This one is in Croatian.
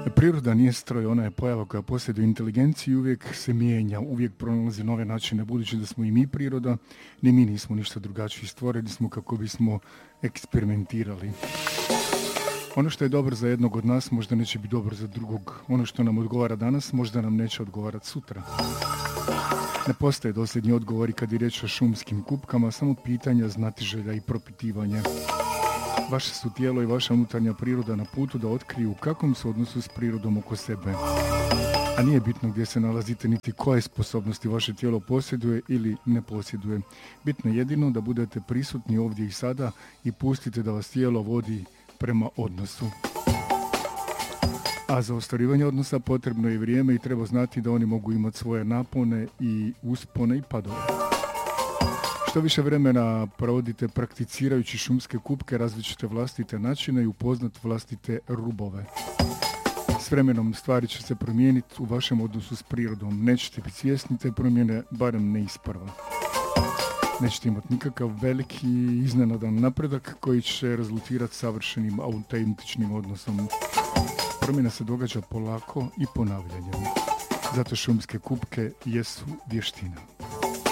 Priroda nije stroj, ona je pojava koja posjeduje inteligenciju i uvijek se mijenja, uvijek pronalazi nove načine, budući da smo i mi priroda, ni mi nismo ništa drugačiji, stvoreni smo kako bismo eksperimentirali. Ono što je dobro za jednog od nas možda neće biti dobro za drugog. Ono što nam odgovara danas možda nam neće odgovarati sutra. Ne postoje dosljedni odgovori kad je riječ o šumskim kupkama, samo pitanja, znatiželja i propitivanja. Vaše su tijelo i vaša unutarnja priroda na putu da otkriju u kakvom su odnosu s prirodom oko sebe. A nije bitno gdje se nalazite niti koje sposobnosti vaše tijelo posjeduje ili ne posjeduje. Bitno je jedino da budete prisutni ovdje i sada i pustite da vas tijelo vodi prema odnosu. A za ostvarivanje odnosa potrebno je vrijeme i treba znati da oni mogu imati svoje napone i uspone i padove. Što više vremena provodite prakticirajući šumske kupke, razvit ćete vlastite načine i upoznat vlastite rubove. S vremenom stvari će se promijeniti u vašem odnosu s prirodom. Nećete biti svjesni te promjene, barem ne isprva. Nećete imati nikakav veliki iznenadan napredak koji će rezultirati savršenim autentičnim odnosom. Promjena se događa polako i ponavljanjem. Zato šumske kupke jesu vještina.